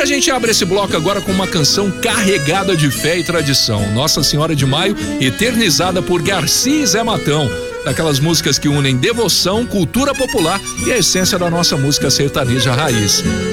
a gente abre esse bloco agora com uma canção carregada de fé e tradição. Nossa Senhora de Maio, eternizada por Garcia e Zé Matão. Daquelas músicas que unem devoção, cultura popular e a essência da nossa música sertaneja raiz.